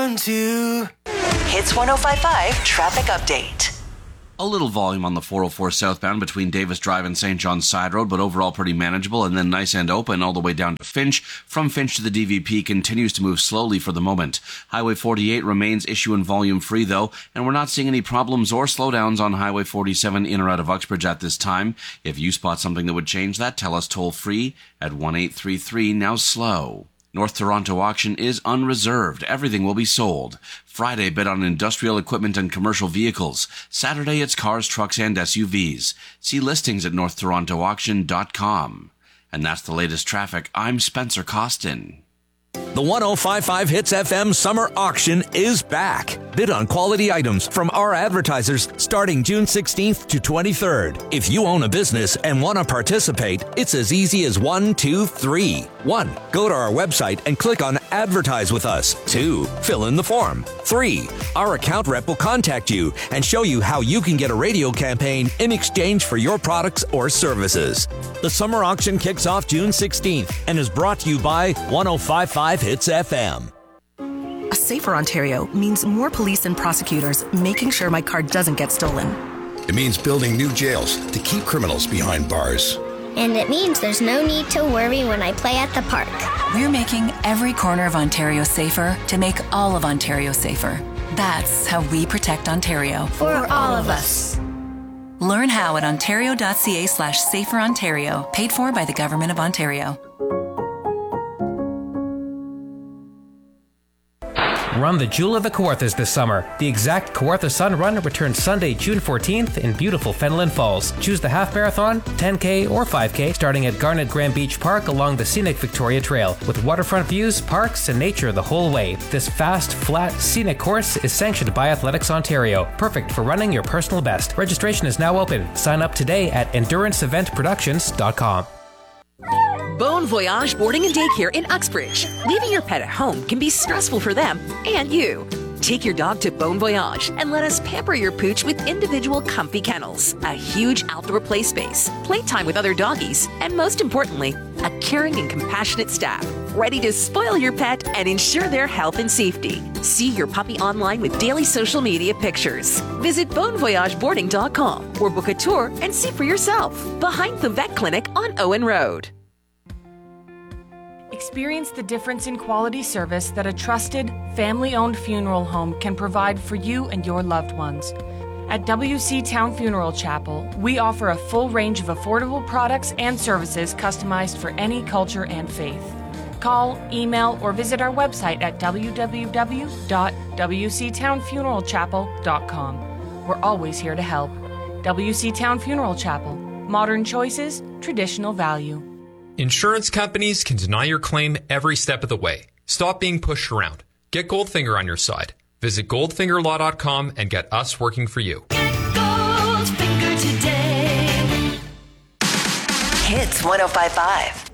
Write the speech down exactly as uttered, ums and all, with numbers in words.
Two. Hits one oh five point five traffic update. A little volume on the four oh four southbound between Davis Drive and Saint John's Side Road, but overall pretty manageable, and then nice and open all the way down to Finch. From Finch to the D V P continues to move slowly for the moment. Highway forty-eight remains issue and volume free though, and we're not seeing any problems or slowdowns on Highway forty-seven in or out of Uxbridge at this time. If you spot something that would change that, tell us toll free at one eight three three now slow. North Toronto auction is unreserved. Everything will be sold. Friday, bid on industrial equipment and commercial vehicles. Saturday, it's cars, trucks, and S U Vs. See listings at north toronto auction dot com. And that's the latest traffic. I'm Spencer Costin. The one oh five point five Hits F M Summer Auction is back. Bid on quality items from our advertisers starting June sixteenth to twenty-third. If you own a business and want to participate, it's as easy as one, two, three. One, go to our website and click on Advertise with Us. Two, fill in the form. Three, our account rep will contact you and show you how you can get a radio campaign in exchange for your products or services. The summer auction kicks off June sixteenth and is brought to you by one oh five point five Hits F M. A safer Ontario means more police and prosecutors making sure my car doesn't get stolen. It means building new jails to keep criminals behind bars. And it means there's no need to worry when I play at the park. We're making every corner of Ontario safer to make all of Ontario safer. That's how we protect Ontario. For, For all of us. Learn how at ontario.ca slash safer Ontario. Paid for by the Government of Ontario. Run the Jewel of the Kawarthas this summer. The Exact Kawartha Sun Run returns Sunday, June fourteenth in beautiful Fenelon Falls. Choose the half marathon, ten K, or five K, starting at Garnet Grand Beach Park along the scenic Victoria Trail, with waterfront views, parks, and nature the whole way. This fast, flat, scenic course is sanctioned by Athletics Ontario, perfect for running your personal best. Registration is now open. Sign up today at endurance event productions dot com. Bon Voyage Boarding and Daycare in Uxbridge. Leaving your pet at home can be stressful for them and you. Take your dog to Bon Voyage and let us pamper your pooch with individual comfy kennels, a huge outdoor play space, playtime with other doggies, and most importantly, a caring and compassionate staff ready to spoil your pet and ensure their health and safety. See your puppy online with daily social media pictures. Visit bon voyage boarding dot com or book a tour and see for yourself. Behind the vet clinic on Owen Road. Experience the difference in quality service that a trusted, family-owned funeral home can provide for you and your loved ones. At W C Town Funeral Chapel, we offer a full range of affordable products and services customized for any culture and faith. Call, email, or visit our website at w w w dot w c town funeral chapel dot com. We're always here to help. W C Town Funeral Chapel. Modern choices, traditional value. Insurance companies can deny your claim every step of the way. Stop being pushed around. Get Goldfinger on your side. Visit goldfinger law dot com and get us working for you. Get Goldfinger today. Hits one oh five point five.